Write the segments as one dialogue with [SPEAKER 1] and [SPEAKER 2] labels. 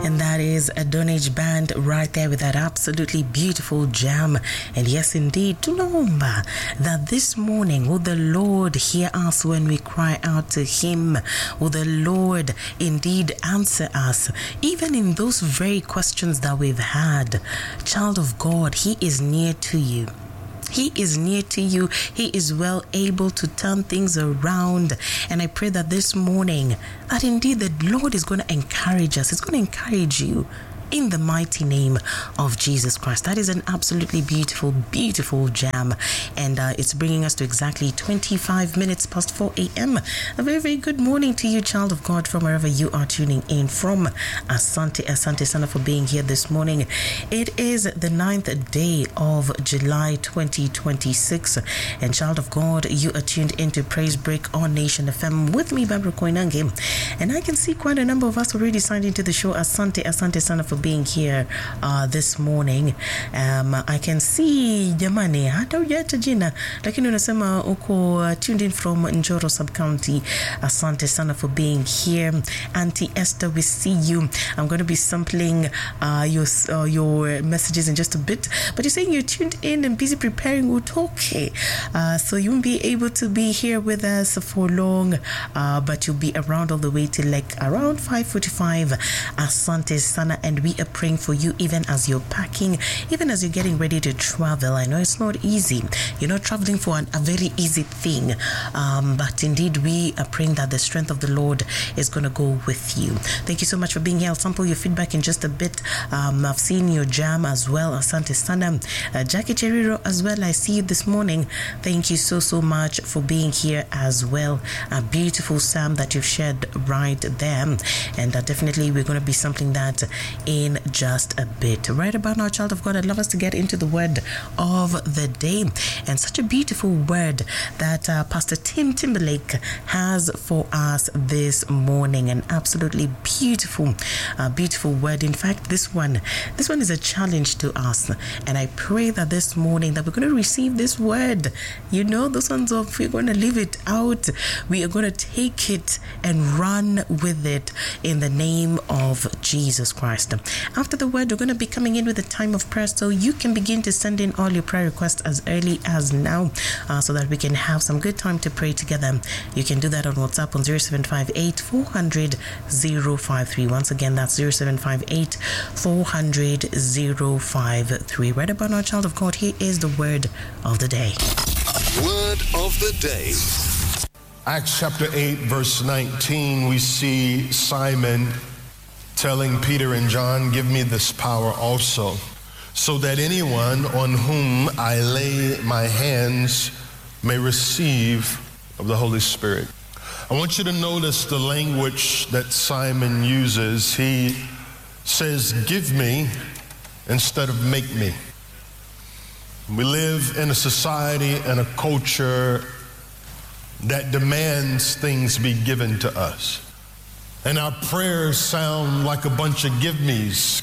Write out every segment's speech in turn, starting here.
[SPEAKER 1] And that is a Donage Band right there with that absolutely beautiful jam. And yes, indeed, tunaomba that this morning will the Lord hear us when we cry out to Him. Will the Lord indeed answer us, even in those very questions that we've had. Child of God, He is near to you. He is near to you. He is well able to turn things around. And I pray that this morning, that indeed the Lord is going to encourage us. It's going to encourage you in the mighty name of Jesus Christ. That is an absolutely beautiful, beautiful jam. And it's bringing us to exactly 25 minutes past 4 a.m. A very, very good morning to you, child of God, from wherever you are tuning in from. Asante Sana for being here this morning. It is the 9th day of July 2026. And child of God, you are tuned into Praise Break on Nation FM with me, Barbara Koinange. And I can see quite a number of us already signed into the show. Asante Sana for being here this morning. I can see jamani, hata hujaacha jina lakini unasema uko tuned in from Njoro Sub-County. Asante sana for being here. Auntie Esther, we see you. I'm going to be sampling your messages in just a bit, but you're saying you're tuned in and busy preparing utoke, so you won't be able to be here with us for long, but you'll be around all the way till like around 5:45. Asante sana, and we are praying for you even as you're packing, even as you're getting ready to travel. I know it's not easy. You're not traveling for a very easy thing, but indeed we are praying that the strength of the Lord is going to go with you. Thank you so much for being here. I'll sample your feedback in just a bit. I've seen your jam as well. Asante sana. Jackie Cheriro as well, I see you this morning. Thank you so much for being here as well. A beautiful psalm that you've shared right there, and definitely we're going to be sampling that in just a bit. Right about now, child of God, I'd love us to get into the word of the day, and such a beautiful word that Pastor Tim Timberlake has for us this morning. An absolutely beautiful word. In fact, this one is a challenge to us, and I pray that this morning that we're going to receive this word. You know, those ones of we're going to leave it out, we are going to take it and run with it in the name of Jesus Christ. After the word, we're going to be coming in with a time of prayer, so you can begin to send in all your prayer requests as early as now, so that we can have some good time to pray together. You can do that on WhatsApp on 0758 400 053. Once again, that's 0758 400 053. Right about now, child of God, here is the word of the day.
[SPEAKER 2] Word of the day.
[SPEAKER 3] Acts chapter 8, verse 19, we see Simon telling Peter and John, give me this power also, so that anyone on whom I lay my hands may receive of the Holy Spirit. I want you to notice the language that Simon uses. He says, give me instead of make me. We live in a society and a culture that demands things be given to us. And our prayers sound like a bunch of give me's,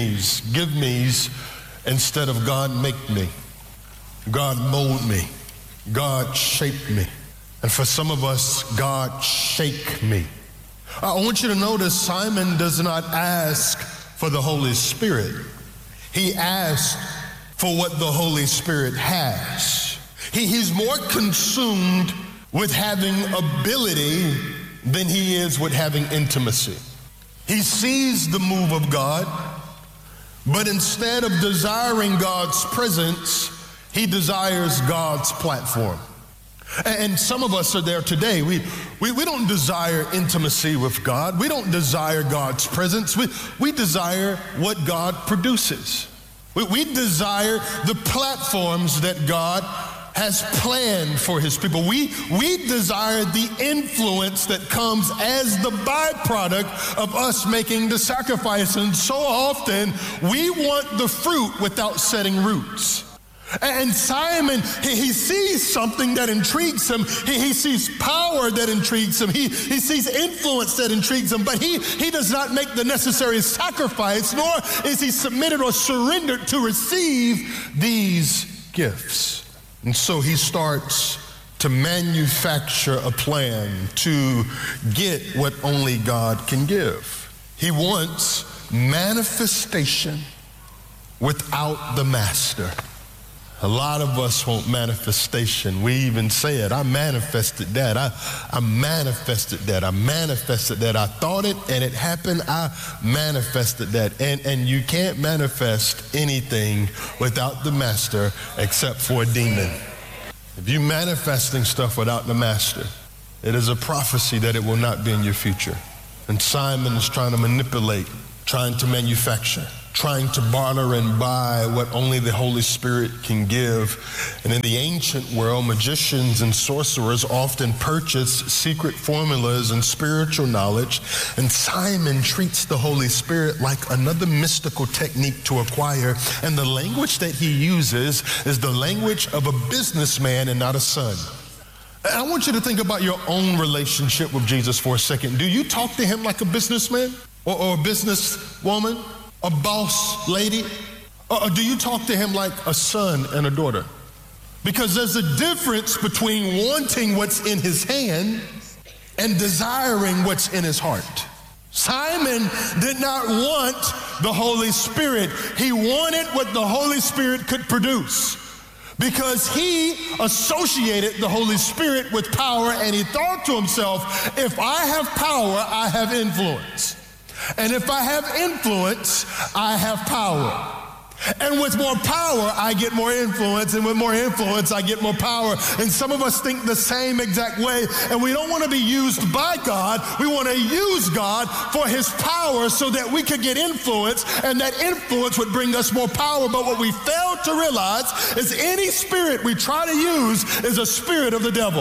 [SPEAKER 3] instead of God make me, God mold me, God shape me. And for some of us, God shake me. I want you to notice Simon does not ask for the Holy Spirit. He asked for what the Holy Spirit has. He's more consumed with having ability than he is with having intimacy. He sees the move of God, but instead of desiring God's presence, he desires God's platform. And some of us are there today. We don't desire intimacy with God. We don't desire God's presence. We desire what God produces. We desire the platforms that God has planned for his people. We desire the influence that comes as the byproduct of us making the sacrifice. And so often we want the fruit without setting roots. And Simon, he sees something that intrigues him. He sees power that intrigues him. He sees influence that intrigues him, but he does not make the necessary sacrifice, nor is he submitted or surrendered to receive these gifts. And so he starts to manufacture a plan to get what only God can give. He wants manifestation without the master. A lot of us want manifestation. We even say it. I manifested that. I manifested that. I manifested that. I thought it and it happened. I manifested that. And you can't manifest anything without the master except for a demon. If you're manifesting stuff without the master, it is a prophecy that it will not be in your future. And Simon is trying to manipulate, trying to manufacture, trying to barter and buy what only the Holy Spirit can give. And in the ancient world, magicians and sorcerers often purchase secret formulas and spiritual knowledge. And Simon treats the Holy Spirit like another mystical technique to acquire. And the language that he uses is the language of a businessman and not a son. I want you to think about your own relationship with Jesus for a second. Do you talk to him like a businessman or a businesswoman? A boss lady? Or do you talk to him like a son and a daughter? Because there's a difference between wanting what's in his hand and desiring what's in his heart. Simon did not want the Holy Spirit. He wanted what the Holy Spirit could produce, because he associated the Holy Spirit with power, and he thought to himself, if I have power, I have influence. And if I have influence, I have power. And with more power, I get more influence. And with more influence, I get more power. And some of us think the same exact way. And we don't want to be used by God. We want to use God for his power so that we could get influence. And that influence would bring us more power. But what we fail to realize is any spirit we try to use is a spirit of the devil.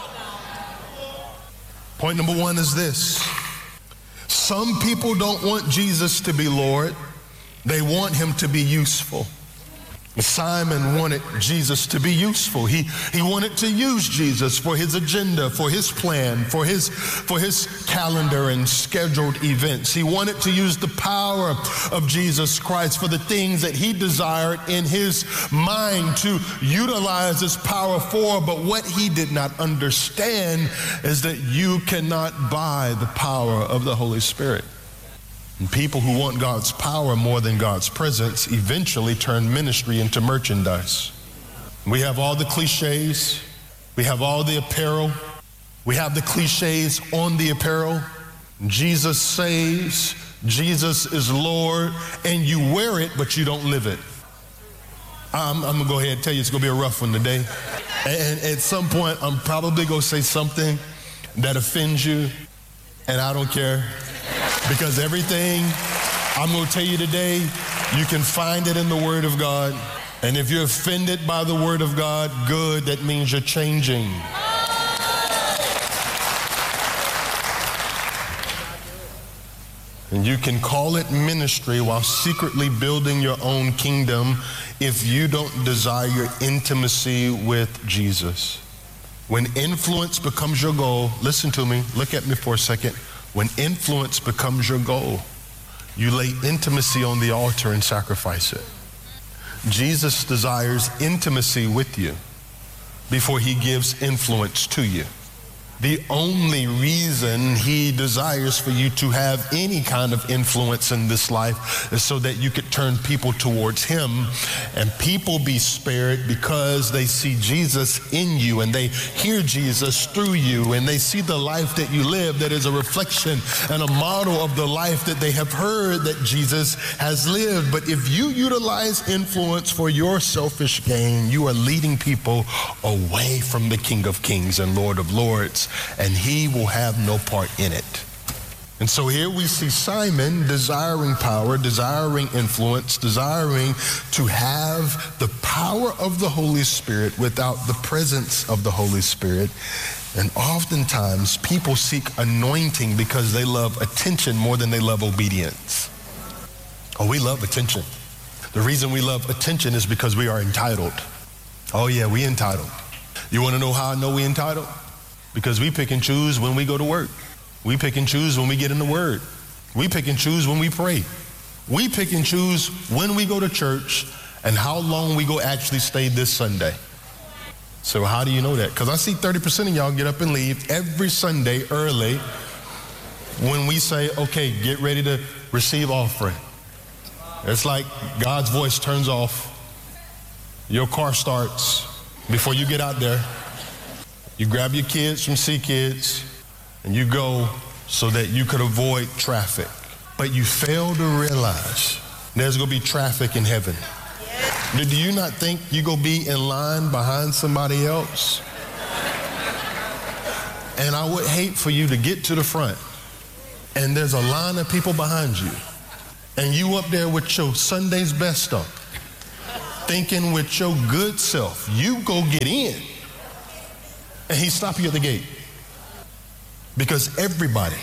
[SPEAKER 3] Point number one is this. Some people don't want Jesus to be Lord. They want him to be useful. Simon wanted Jesus to be useful. He wanted to use Jesus for his agenda, for his plan, for his calendar and scheduled events. He wanted to use the power of Jesus Christ for the things that he desired in his mind to utilize his power for. But what he did not understand is that you cannot buy the power of the Holy Spirit. And people who want God's power more than God's presence eventually turn ministry into merchandise. We have all the cliches. We have all the apparel. We have the cliches on the apparel. Jesus saves. Jesus is Lord. And you wear it, but you don't live it. I'm going to go ahead and tell you it's going to be a rough one today. And at some point, I'm probably going to say something that offends you. And I don't care. Because everything I'm going to tell you today, you can find it in the Word of God. And if you're offended by the Word of God, good, that means you're changing. And you can call it ministry while secretly building your own kingdom if you don't desire intimacy with Jesus. When influence becomes your goal, listen to me, look at me for a second. When influence becomes your goal, you lay intimacy on the altar and sacrifice it. Jesus desires intimacy with you before he gives influence to you. The only reason he desires for you to have any kind of influence in this life is so that you could turn people towards him, and people be spared because they see Jesus in you and they hear Jesus through you, and they see the life that you live that is a reflection and a model of the life that they have heard that Jesus has lived. But if you utilize influence for your selfish gain, you are leading people away from the King of Kings and Lord of Lords, and he will have no part in it. And so here we see Simon desiring power, desiring influence, desiring to have the power of the Holy Spirit without the presence of the Holy Spirit. And oftentimes people seek anointing because they love attention more than they love obedience. Oh, we love attention. The reason we love attention is because we are entitled. Oh yeah, we entitled. You want to know how I know we entitled? Because we pick and choose when we go to work. We pick and choose when we get in the Word. We pick and choose when we pray. We pick and choose when we go to church and how long we go actually stay this Sunday. So how do you know that? Because I see 30% of y'all get up and leave every Sunday early when we say, okay, get ready to receive offering. It's like God's voice turns off. Your car starts. Before you get out there, you grab your kids from C Kids and you go so that you could avoid traffic. But you fail to realize there's going to be traffic in heaven. Do you not think you're going to be in line behind somebody else? And I would hate for you to get to the front and there's a line of people behind you and you up there with your Sunday's best on, thinking with your good self, you go get in. And he stopped you at the gate. Because everybody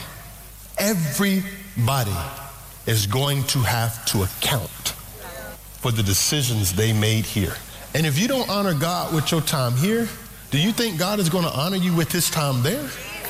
[SPEAKER 3] is going to have to account for the decisions they made here. And if you don't honor God with your time here, do you think God is going to honor you with his time there?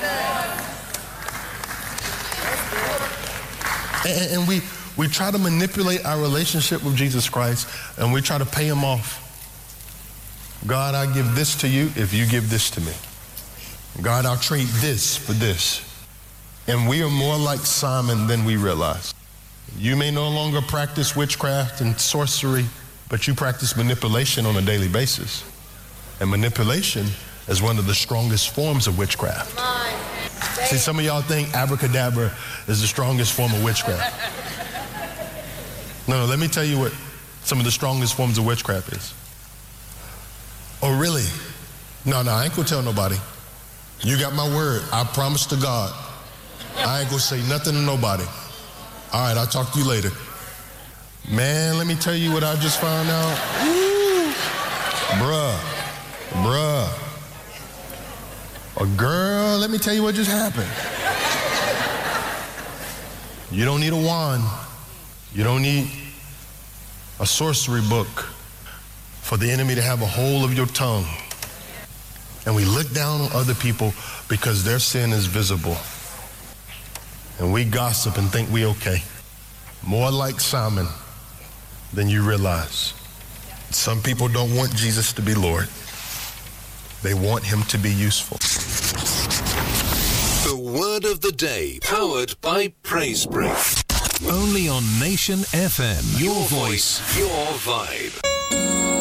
[SPEAKER 3] And we try to manipulate our relationship with Jesus Christ, and we try to pay him off. God, I give this to you if you give this to me. God, I'll trade this for this. And we are more like Simon than we realize. You may no longer practice witchcraft and sorcery, but you practice manipulation on a daily basis. And manipulation is one of the strongest forms of witchcraft. See, some of y'all think abracadabra is the strongest form of witchcraft. No, let me tell you what some of the strongest forms of witchcraft is. Oh, really? No, I ain't gonna tell nobody. You got my word. I promise to God. I ain't gonna say nothing to nobody. All right, I'll talk to you later. Man, let me tell you what I just found out. Woo. Bruh. A girl, let me tell you what just happened. You don't need a wand. You don't need a sorcery book for the enemy to have a hold of your tongue. And we look down on other people because their sin is visible. And we gossip and think we okay. More like Simon than you realize. Some people don't want Jesus to be Lord. They want him to be useful.
[SPEAKER 2] The word of the day, powered by Praise Break.
[SPEAKER 4] Only on Nation FM.
[SPEAKER 2] Your voice, your vibe.